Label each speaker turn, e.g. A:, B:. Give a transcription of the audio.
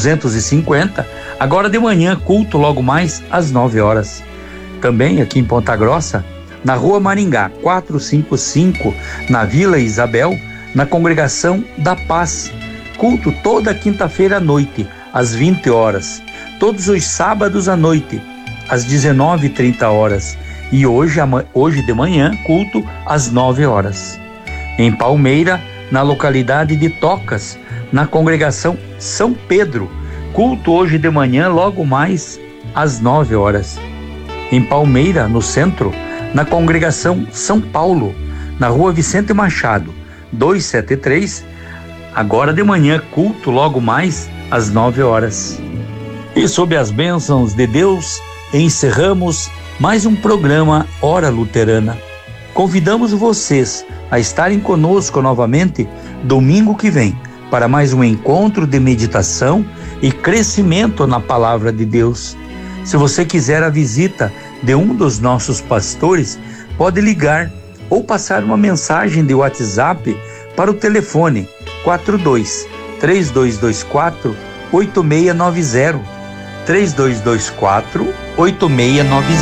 A: 250, agora de manhã, culto logo mais às 9 horas. Também aqui em Ponta Grossa, na Rua Maringá, 455, na Vila Isabel, na Congregação da Paz. Culto toda quinta-feira à noite, às 20 horas. Todos os sábados à noite, às 19h30. E hoje de manhã, culto às 9 horas. Em Palmeira, na localidade de Tocas, na Congregação São Pedro. Culto hoje de manhã, logo mais às 9 horas. Em Palmeira, no centro, na Congregação São Paulo, na Rua Vicente Machado, 273, agora de manhã, culto logo mais às 9 horas. E sob as bênçãos de Deus, encerramos mais um programa Hora Luterana. Convidamos vocês a estarem conosco novamente domingo que vem para mais um encontro de meditação e crescimento na Palavra de Deus. Se você quiser a visita de um dos nossos pastores, pode ligar ou passar uma mensagem de WhatsApp para o telefone 42-3224-8690, 3224-8690.